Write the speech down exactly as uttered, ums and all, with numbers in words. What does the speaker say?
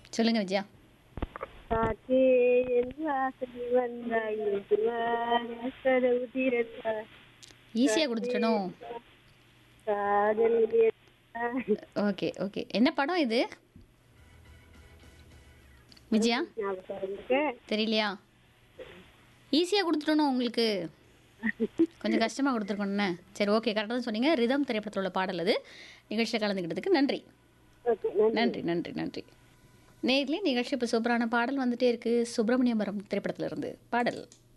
சொல்லுங்க விஜயா. காற்றே என் வாசல் வந்தாய் மெதுவாக கதவு திறந்தாய் ஈஸியா காற்றே கொடுத்துட்டனோ? காதல் என் ஓகே ஓகே. என்ன படம் இது விஜயா? ஞாபகம் இருக்கு. தெரியலையா? ஈஸியாக கொடுத்துட்டோனோ உங்களுக்கு? கொஞ்சம் கஷ்டமாக கொடுத்துருக்கோண்ணே. சரி ஓகே, கரெக்டாக தான் சொன்னீங்க. ரிதம் திரைப்படத்தில் உள்ள பாடல் அது. நிகழ்ச்சியில் கலந்துக்கிட்டதுக்கு நன்றி. ஓகே, நன்றி. நன்றி நன்றி நன்றி. நேர்லயே நிகழ்ச்சி இப்போ சூப்பரான பாடல் வந்துட்டே இருக்கு. சுப்பிரமணியபுரம் திரைப்படத்துல இருந்து பாடல்.